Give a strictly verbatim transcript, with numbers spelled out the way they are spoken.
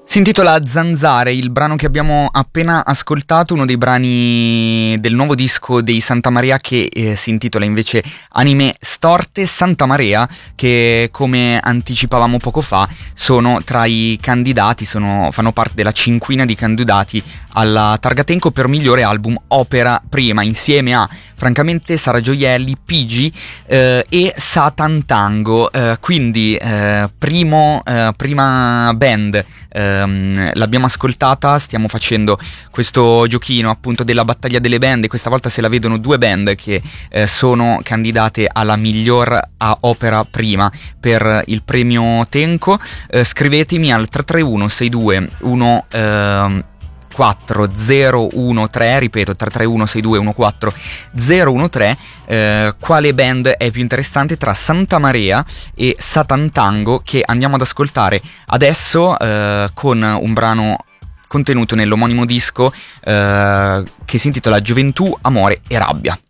Si intitola Zanzare, il brano che abbiamo appena ascoltato, uno dei brani del nuovo disco dei Santa Maria che eh, si intitola invece Anime Storte. Santa Maria, che come anticipavamo poco fa sono tra i candidati, sono, fanno parte della cinquina di candidati alla Targatenco per migliore album opera prima, insieme a francamente Sara Gioielli, Pigi eh, e Satan Tango, eh, quindi eh, primo, eh, prima band. Um, l'abbiamo ascoltata, stiamo facendo questo giochino appunto della battaglia delle band, e questa volta se la vedono due band che eh, sono candidate alla miglior a opera prima per il premio Tenco. Uh, scrivetemi al tre tre uno sei due uno quattro zero uno tre, ripeto tre tre uno sei due uno quattro zero uno tre, eh, quale band è più interessante tra Santa Maria e Satan Tango, che andiamo ad ascoltare adesso eh, con un brano contenuto nell'omonimo disco eh, che si intitola Gioventù, Amore e Rabbia.